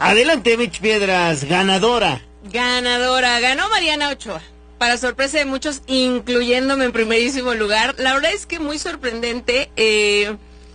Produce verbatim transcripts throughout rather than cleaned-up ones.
Adelante, Mitch Piedras, ganadora. Ganadora, ganó Mariana Ochoa. Para sorpresa de muchos, incluyéndome en primerísimo lugar. La verdad es que muy sorprendente. Eh,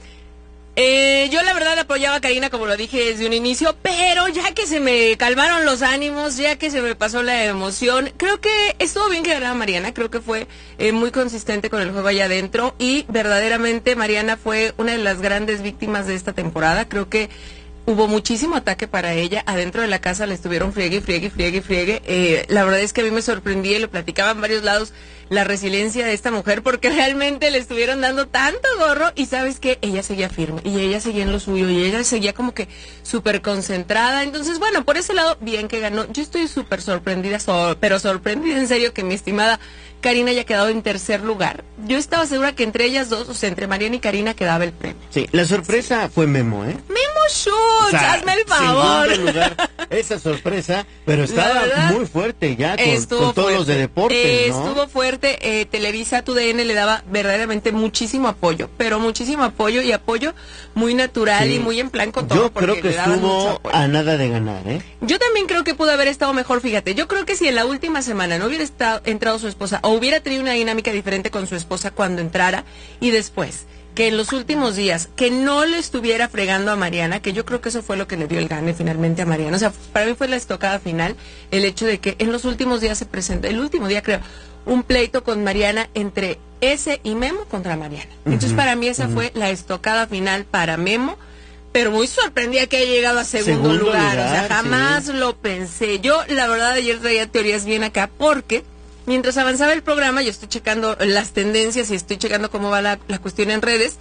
eh, yo la verdad apoyaba a Karina, como lo dije desde un inicio, pero ya que se me calmaron los ánimos, ya que se me pasó la emoción, creo que estuvo bien que ganara Mariana. Creo que fue eh, muy consistente con el juego allá adentro y verdaderamente Mariana fue una de las grandes víctimas de esta temporada. Creo que hubo muchísimo ataque para ella. Adentro de la casa le estuvieron friegue, friegue, friegue, friegue. Eh, la verdad es que a mí me sorprendí y lo platicaba en varios lados la resiliencia de esta mujer, porque realmente le estuvieron dando tanto gorro y sabes que ella seguía firme y ella seguía en lo suyo y ella seguía como que súper concentrada. Entonces, bueno, por ese lado, bien que ganó. Yo estoy súper sorprendida, so, pero sorprendida en serio que mi estimada Karina haya quedado en tercer lugar. Yo estaba segura que entre ellas dos, o sea, entre Mariana y Karina, quedaba el premio. Sí, la sorpresa fue Memo, ¿eh? Memo Schutz, o sea, hazme el favor. Segundo lugar, esa sorpresa, pero estaba muy fuerte ya con, con todos fuerte. los de deportes, eh, ¿no? Estuvo fuerte, eh, Televisa, tu D N le daba verdaderamente muchísimo apoyo, pero muchísimo apoyo y apoyo muy natural sí. y muy en plan con todo. Yo creo que estuvo a nada de ganar, ¿eh? Yo también creo que pudo haber estado mejor, fíjate. Yo creo que si en la última semana no hubiera estado, entrado su esposa o hubiera tenido una dinámica diferente con su esposa cuando entrara y después, que en los últimos días, que no le estuviera fregando a Mariana, que yo creo que eso fue lo que le dio el gane finalmente a Mariana. O sea, para mí fue la estocada final, el hecho de que en los últimos días se presentó, el último día creo, un pleito con Mariana entre ese y Memo contra Mariana. Entonces uh-huh, para mí esa uh-huh. fue la estocada final para Memo, pero muy sorprendida que haya llegado a segundo, segundo lugar. lugar. O sea, jamás sí. lo pensé. Yo, la verdad, ayer traía teorías bien acá porque mientras avanzaba el programa, yo estoy checando las tendencias y estoy checando cómo va la, la cuestión en redes.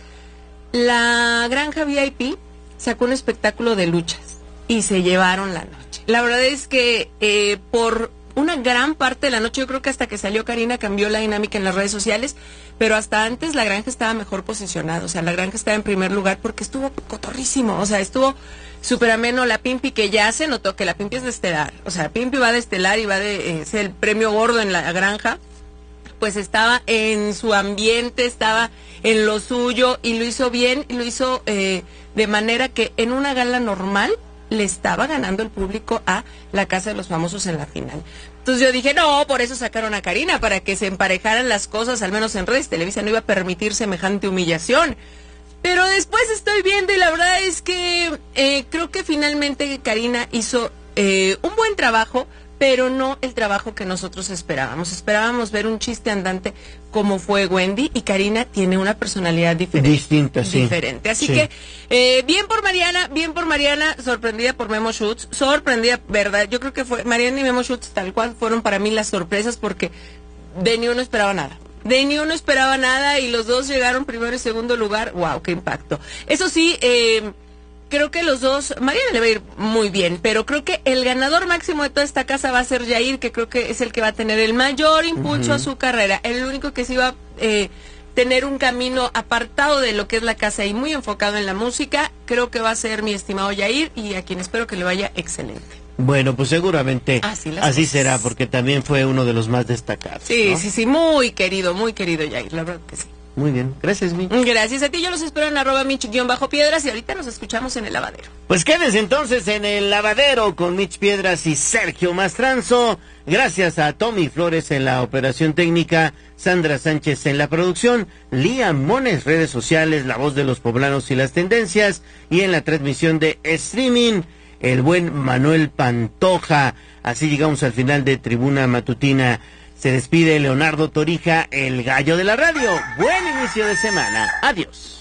La Granja V I P sacó un espectáculo de luchas y se llevaron la noche. La verdad es que eh, por una gran parte de la noche, yo creo que hasta que salió Karina cambió la dinámica en las redes sociales, pero hasta antes la Granja estaba mejor posicionada. O sea, la Granja estaba en primer lugar porque estuvo cotorrísimo, o sea, estuvo súper ameno. La Pimpi, que ya se notó que la Pimpi es de estelar, o sea, Pimpi va de estelar y va de eh, ser el premio gordo en la Granja, pues estaba en su ambiente, estaba en lo suyo y lo hizo bien y lo hizo eh, de manera que en una gala normal le estaba ganando el público a la Casa de los Famosos en la final. Entonces yo dije, no, por eso sacaron a Karina, para que se emparejaran las cosas, al menos en redes. Televisa no iba a permitir semejante humillación. Pero después estoy viendo y la verdad es que eh, creo que finalmente Karina hizo eh, un buen trabajo, pero no el trabajo que nosotros esperábamos. Esperábamos ver un chiste andante como fue Wendy, y Karina tiene una personalidad diferente. Distinta, sí. Diferente. Así sí. que, eh, bien por Mariana, bien por Mariana, sorprendida por Memo Schutz, sorprendida, verdad. Yo creo que fue Mariana y Memo Schutz tal cual fueron para mí las sorpresas, porque de ni uno esperaba nada. De ni uno esperaba nada y los dos llegaron primero y segundo lugar. ¡Wow! ¡Qué impacto! Eso sí, eh, creo que los dos, Mariana le va a ir muy bien, pero creo que el ganador máximo de toda esta casa va a ser Yair, que creo que es el que va a tener el mayor impulso uh-huh. a su carrera, el único que sí va a eh, tener un camino apartado de lo que es la casa y muy enfocado en la música. Creo que va a ser mi estimado Yair, y a quien espero que le vaya excelente. Bueno, pues seguramente así, así será, porque también fue uno de los más destacados. Sí, ¿no? sí, sí, muy querido, muy querido Yair, la verdad que sí. Muy bien, gracias, Mitch. Gracias a ti, yo los espero en arroba Mitch-Piedras y ahorita nos escuchamos en el lavadero. Pues quédense entonces en el lavadero con Mitch Piedras y Sergio Mastranzo. Gracias a Tommy Flores en la operación técnica, Sandra Sánchez en la producción, Lía Mones, redes sociales, la voz de los poblanos y las tendencias, y en la transmisión de streaming, el buen Manuel Pantoja. Así llegamos al final de Tribuna Matutina. Se despide Leonardo Torija, el gallo de la radio. Buen inicio de semana. Adiós.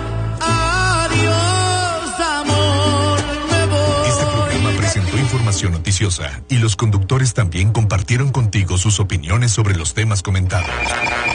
Adiós, amor, me voy. Este programa presentó información noticiosa y los conductores también compartieron contigo sus opiniones sobre los temas comentados.